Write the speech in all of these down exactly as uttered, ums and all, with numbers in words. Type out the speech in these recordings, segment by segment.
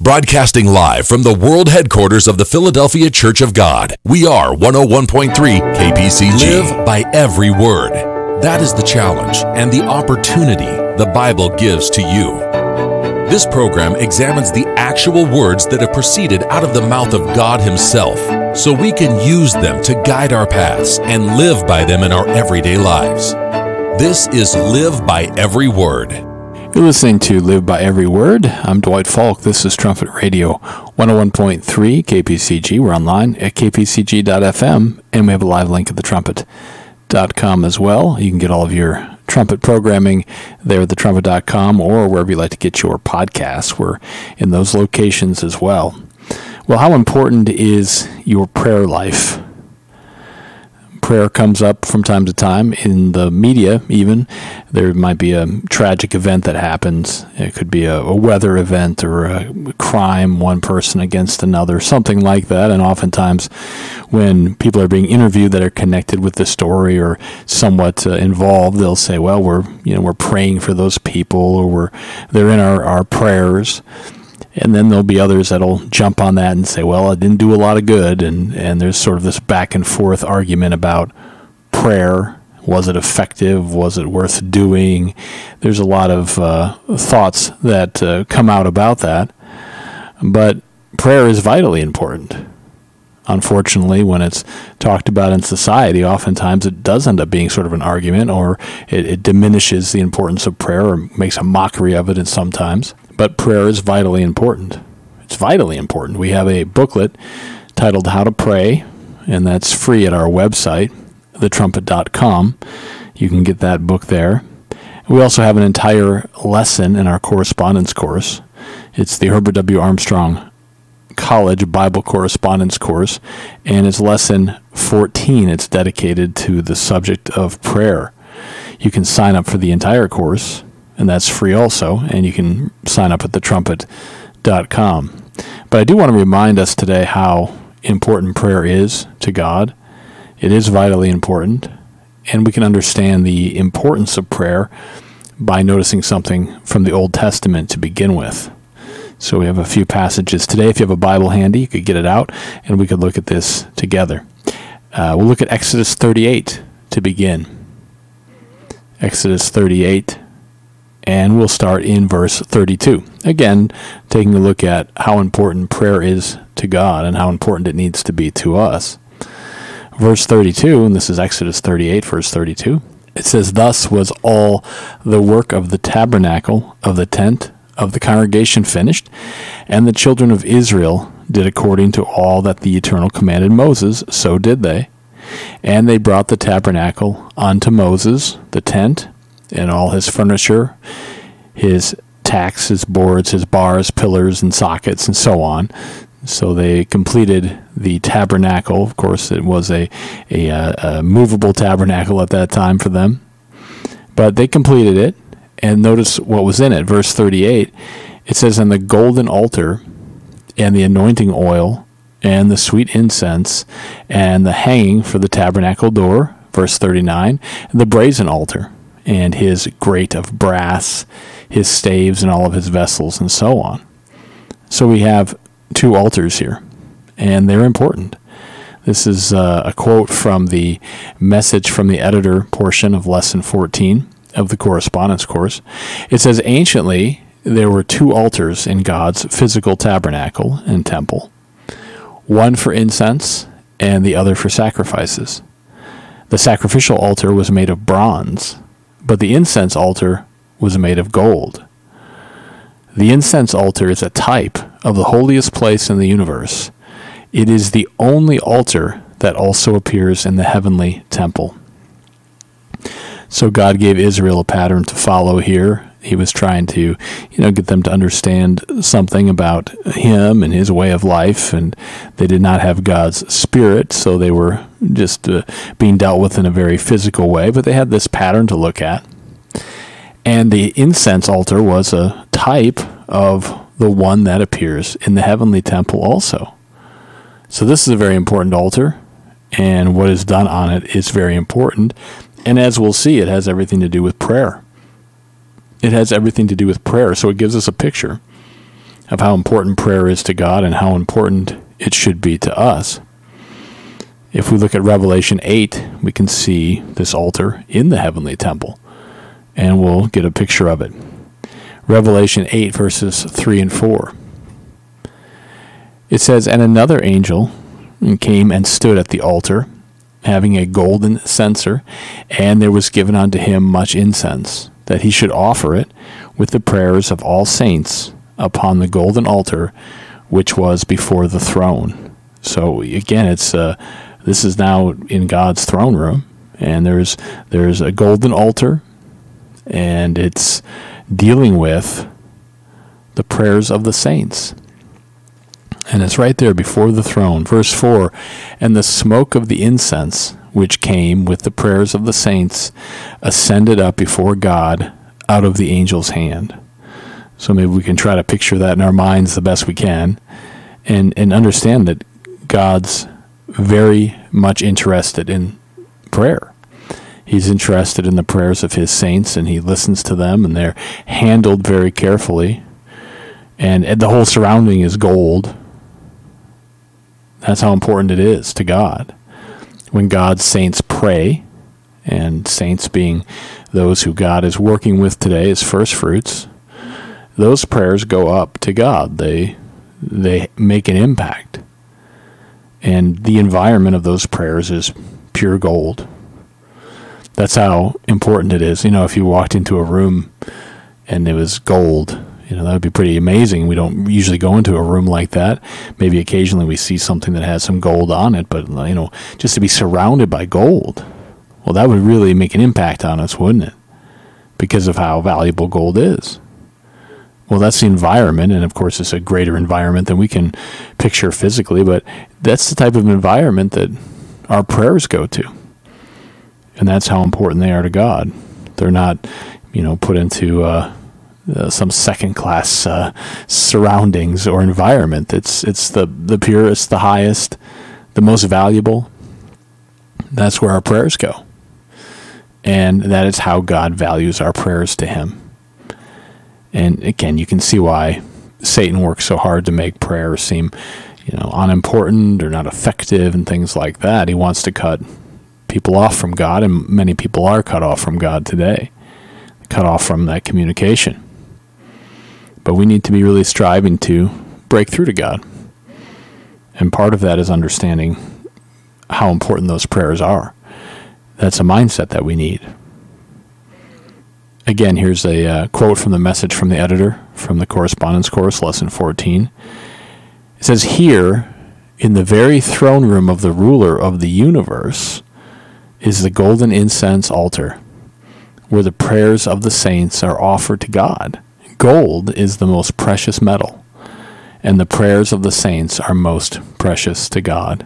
Broadcasting live from the world headquarters of the Philadelphia Church of God, we are one oh one point three K P C G. Live by every word. That is the challenge and the opportunity the Bible gives to you. This program examines the actual words that have proceeded out of the mouth of God Himself, so we can use them to guide our paths and live by them in our everyday lives. This is Live by Every Word. You're listening to Live by Every Word. I'm Dwight Falk. This is Trumpet Radio one oh one point three K P C G. We're online at k p c g dot f m, and we have a live link at the trumpet dot com as well. You can get all of your trumpet programming there at the trumpet dot com or wherever you like to get your podcasts. We're in those locations as well. Well, how important is your prayer life? Prayer comes up from time to time in the media even. There might be a tragic event that happens. It could be a, a weather event or a crime, one person against another, something like that. And oftentimes when people are being interviewed that are connected with the story or somewhat uh, involved, they'll say, well, we're you know we're praying for those people, or we're they're in our, our prayers. And then there'll be others that'll jump on that and say, well, it didn't do a lot of good. And, and there's sort of this back and forth argument about prayer. Was it effective? Was it worth doing? There's a lot of uh, thoughts that uh, come out about that. But prayer is vitally important. Unfortunately, when it's talked about in society, oftentimes it does end up being sort of an argument, or it, it diminishes the importance of prayer or makes a mockery of it sometimes. But prayer is vitally important. It's vitally important. We have a booklet titled How to Pray, and that's free at our website, the trumpet dot com. You can get that book there. We also have an entire lesson in our correspondence course. It's the Herbert W. Armstrong College Bible Correspondence Course, and it's lesson fourteen. It's dedicated to the subject of prayer. You can sign up for the entire course, and that's free also, and you can sign up at the trumpet dot com. But I do want to remind us today how important prayer is to God. It is vitally important, and we can understand the importance of prayer by noticing something from the Old Testament to begin with. So we have a few passages today. If you have a Bible handy, you could get it out, and we could look at this together. Uh, we'll look at Exodus thirty-eight to begin. Exodus thirty-eight. And we'll start in verse thirty-two. Again, taking a look at how important prayer is to God and how important it needs to be to us. Verse thirty-two, and this is Exodus thirty-eight, verse thirty-two. It says, "Thus was all the work of the tabernacle of the tent of the congregation finished, and the children of Israel did according to all that the Eternal commanded Moses, so did they. And they brought the tabernacle unto Moses, the tent, and all his furniture, his tacks, his boards, his bars, pillars, and sockets, and so on." So they completed the tabernacle. Of course, it was a, a, a movable tabernacle at that time for them. But they completed it, and notice what was in it. Verse thirty-eight, it says, "And the golden altar, and the anointing oil, and the sweet incense, and the hanging for the tabernacle door," verse thirty-nine, "and the brazen altar, and his grate of brass, his staves, and all of his vessels," and so on. So we have two altars here, and they're important. This is uh, a quote from the message from the editor portion of lesson fourteen of the correspondence course. It says, "Anciently, there were two altars in God's physical tabernacle and temple, one for incense and the other for sacrifices. The sacrificial altar was made of bronze, but the incense altar was made of gold. The incense altar is a type of the holiest place in the universe. It is the only altar that also appears in the heavenly temple." So God gave Israel a pattern to follow here. He was trying to, you know, get them to understand something about Him and His way of life, and they did not have God's Spirit, so they were just uh, being dealt with in a very physical way, but they had this pattern to look at. And the incense altar was a type of the one that appears in the heavenly temple also. So this is a very important altar, and what is done on it is very important. And as we'll see, it has everything to do with prayer. It has everything to do with prayer, so it gives us a picture of how important prayer is to God and how important it should be to us. If we look at Revelation eight, we can see this altar in the heavenly temple, and we'll get a picture of it. Revelation eight, verses three and four. It says, "And another angel came and stood at the altar, having a golden censer, and there was given unto him much incense, that he should offer it with the prayers of all saints upon the golden altar, which was before the throne." So again, it's uh, this is now in God's throne room, and there's there's a golden altar, and it's dealing with the prayers of the saints. And it's right there before the throne. Verse four, "And the smoke of the incense, which came with the prayers of the saints, ascended up before God out of the angel's hand." So maybe we can try to picture that in our minds the best we can, and, and understand that God's very much interested in prayer. He's interested in the prayers of his saints, and he listens to them, and they're handled very carefully. And, and the whole surrounding is gold. That's how important it is to God. When God's saints pray, and saints being those who God is working with today as first fruits, those prayers go up to God. They they make an impact. And the environment of those prayers is pure gold. That's how important it is. You know, if you walked into a room and it was gold, you know, that would be pretty amazing. We don't usually go into a room like that. Maybe occasionally we see something that has some gold on it, but, you know, just to be surrounded by gold, well, that would really make an impact on us, wouldn't it? Because of how valuable gold is. Well, that's the environment, and of course it's a greater environment than we can picture physically, but that's the type of environment that our prayers go to. And that's how important they are to God. They're not, you know, put into uh, uh, some second-class uh, surroundings or environment. It's it's the, the purest, the highest, the most valuable. That's where our prayers go. And that is how God values our prayers to him. And again, you can see why Satan works so hard to make prayer seem, you know, unimportant or not effective and things like that. He wants to cut people off from God, and many people are cut off from God today, cut off from that communication. But we need to be really striving to break through to God. And part of that is understanding how important those prayers are. That's a mindset that we need. Again, here's a uh, quote from the message from the editor from the correspondence course, lesson fourteen. It says, "Here, in the very throne room of the ruler of the universe, is the golden incense altar, where the prayers of the saints are offered to God. Gold is the most precious metal, and the prayers of the saints are most precious to God."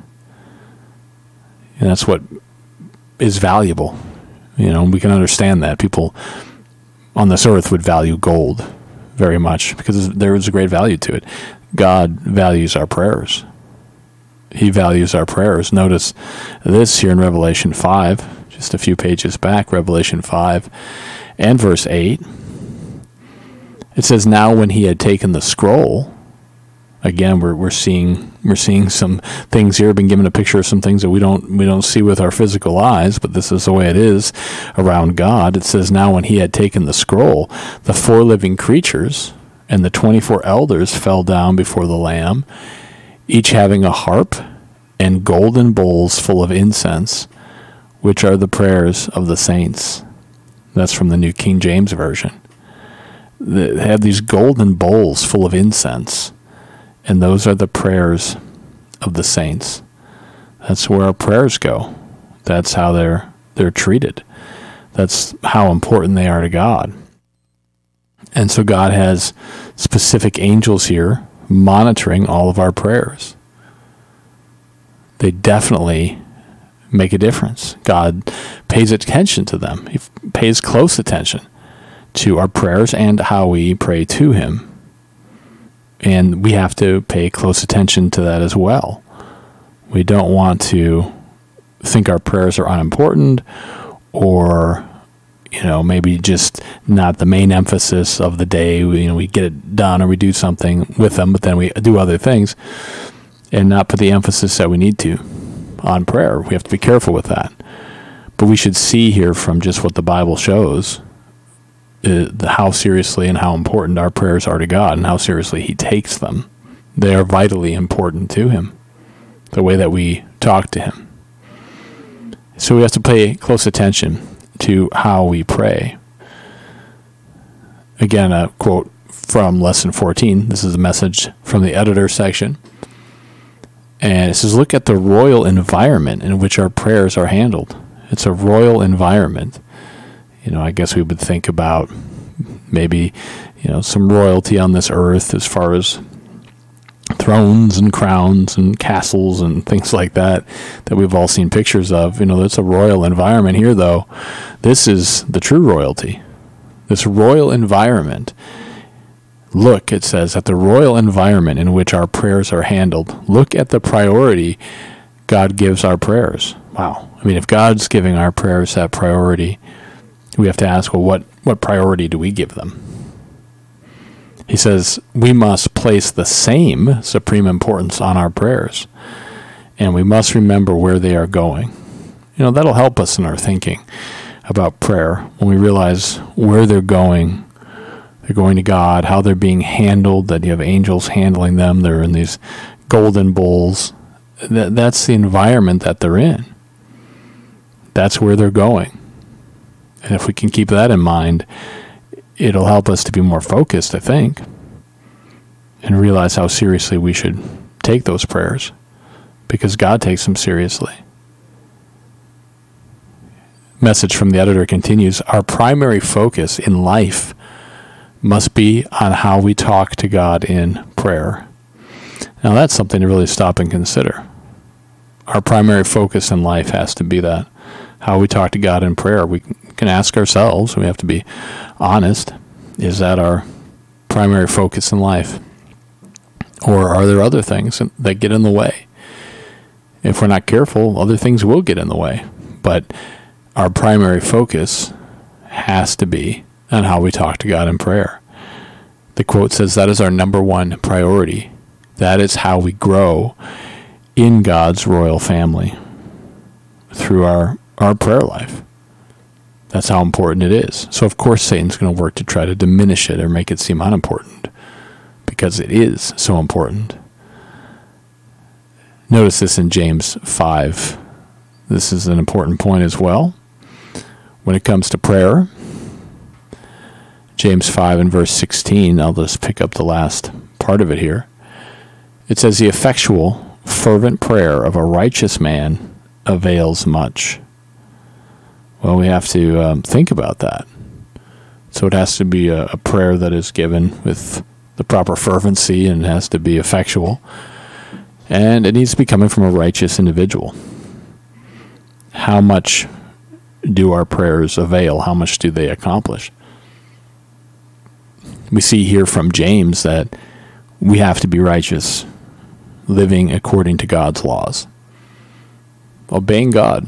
And that's what is valuable. You know, we can understand that. People on this earth would value gold very much because there is a great value to it. God values our prayers. He values our prayers. Notice this here in Revelation five, just a few pages back, Revelation five and verse eight. It says, "Now when he had taken the scroll," again, we're we're seeing we're seeing some things here. Been given a picture of some things that we don't we don't see with our physical eyes, but this is the way it is around God. It says, "Now when he had taken the scroll, the four living creatures and the twenty-four elders fell down before the Lamb, each having a harp and golden bowls full of incense, which are the prayers of the saints." That's from the New King James Version. They have these golden bowls full of incense, and those are the prayers of the saints. That's where our prayers go. That's how they're they're treated. That's how important they are to God. And so God has specific angels here monitoring all of our prayers. They definitely make a difference. God pays attention to them. He pays close attention to our prayers and how we pray to him. And we have to pay close attention to that as well. We don't want to think our prayers are unimportant or, You know, maybe just not the main emphasis of the day. We, you know, we get it done or we do something with them, but then we do other things and not put the emphasis that we need to on prayer. We have to be careful with that. But we should see here from just what the Bible shows uh, the, how seriously and how important our prayers are to God and how seriously he takes them. They are vitally important to him, the way that we talk to him. So we have to pay close attention to how we pray. Again, a quote from lesson fourteen. This is a message from the editor section. And it says, look at the royal environment in which our prayers are handled. It's a royal environment. You know, I guess we would think about maybe, you know, some royalty on this earth as far as thrones and crowns and castles and things like that that we've all seen pictures of. You know, that's a royal environment. Here, though, this is the true royalty. This royal environment. Look, it says, at the royal environment in which our prayers are handled. Look at the priority God gives our prayers. Wow. I mean, if God's giving our prayers that priority, we have to ask, well, what, what priority do we give them? He says, we must place the same supreme importance on our prayers, and we must remember where they are going. You know, that'll help us in our thinking about prayer when we realize where they're going. They're going to God, how they're being handled, that you have angels handling them. They're in these golden bowls. That, that's the environment that they're in. That's where they're going. And if we can keep that in mind, it'll help us to be more focused, I think, and realize how seriously we should take those prayers, because God takes them seriously. Message from the editor continues, our primary focus in life must be on how we talk to God in prayer. Now, that's something to really stop and consider. Our primary focus in life has to be that, how we talk to God in prayer. We can ask ourselves, we have to be honest, is that our primary focus in life? Or are there other things that get in the way? If we're not careful, other things will get in the way. But our primary focus has to be on how we talk to God in prayer. The quote says that is our number one priority. That is how we grow in God's royal family, through our, our prayer life. That's how important it is. So, of course, Satan's going to work to try to diminish it or make it seem unimportant, because it is so important. Notice this in James five. This is an important point as well. When it comes to prayer, James five and verse sixteen, I'll just pick up the last part of it here. It says, the effectual, fervent prayer of a righteous man avails much. Well, we have to um, think about that. So it has to be a, a prayer that is given with the proper fervency, and it has to be effectual. And it needs to be coming from a righteous individual. How much do our prayers avail? How much do they accomplish? We see here from James that we have to be righteous, living according to God's laws, obeying God.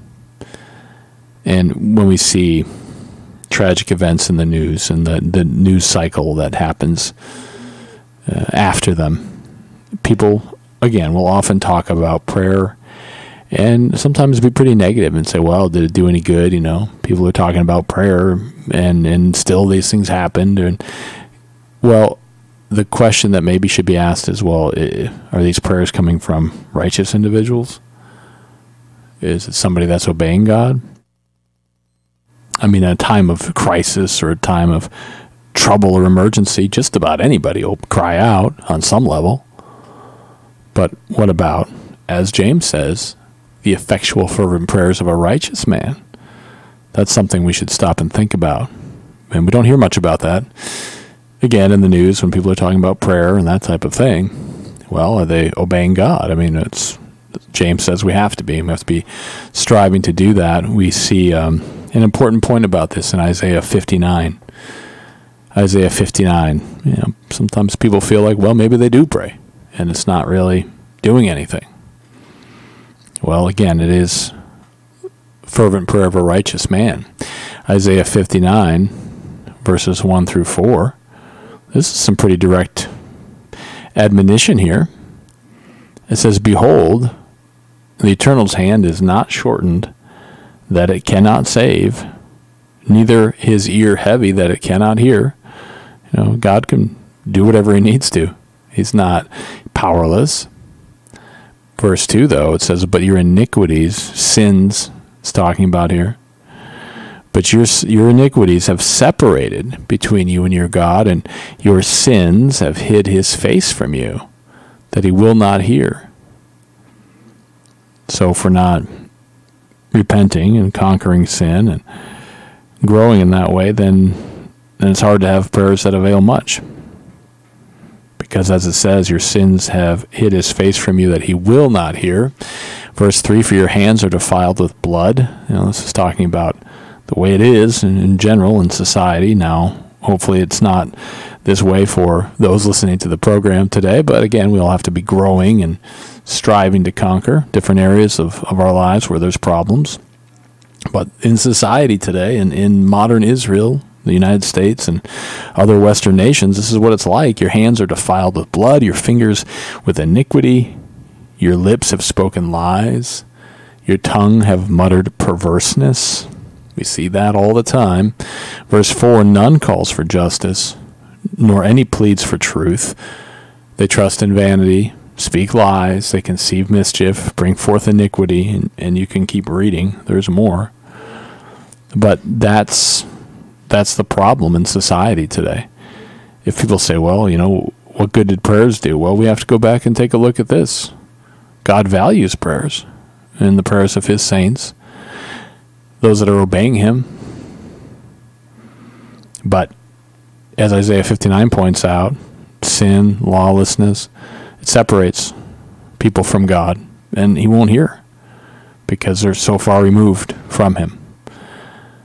And when we see tragic events in the news and the, the news cycle that happens uh, after them, people, again, will often talk about prayer and sometimes be pretty negative and say, well, did it do any good? You know, people are talking about prayer and, and still these things happened. And, well, the question that maybe should be asked is, well, are these prayers coming from righteous individuals? Is it somebody that's obeying God? I mean, in a time of crisis or a time of trouble or emergency, just about anybody will cry out on some level. But what about, as James says, the effectual fervent prayers of a righteous man? That's something we should stop and think about. And we don't hear much about that. Again, in the news, when people are talking about prayer and that type of thing, well, are they obeying God? I mean, it's James says we have to be. We have to be striving to do that. We see um, an important point about this in Isaiah fifty-nine. Isaiah fifty-nine, you know, sometimes people feel like, well, maybe they do pray, and it's not really doing anything. Well, again, it is fervent prayer of a righteous man. Isaiah fifty-nine, verses one through four. This is some pretty direct admonition here. It says, "Behold, the Eternal's hand is not shortened, that it cannot save, neither his ear heavy, that it cannot hear." You know, God can do whatever he needs to. He's not powerless. Verse two, though, it says, "But your iniquities," sins, it's talking about here, "but your your iniquities have separated between you and your God, and your sins have hid his face from you, that he will not hear." So for not repenting and conquering sin and growing in that way, then, then it's hard to have prayers that avail much. Because as it says, your sins have hid his face from you, that he will not hear. Verse three, "For your hands are defiled with blood." You know, this is talking about the way it is in, in general in society now. Hopefully it's not this way for those listening to the program today, but again, we all have to be growing and striving to conquer different areas of, of our lives where there's problems. But in society today, and in modern Israel, the United States, and other Western nations, this is what it's like. Your hands are defiled with blood, your fingers with iniquity, your lips have spoken lies, your tongue have muttered perverseness. We see that all the time. Verse four, "None calls for justice, nor any pleads for truth. They trust in vanity, speak lies, they conceive mischief, bring forth iniquity," and, and you can keep reading. There's more. But that's that's the problem in society today. If people say, well, you know, what good did prayers do? Well, we have to go back and take a look at this. God values prayers and the prayers of his saints, those that are obeying him. But as Isaiah fifty-nine points out, sin, lawlessness, it separates people from God, and he won't hear because they're so far removed from him.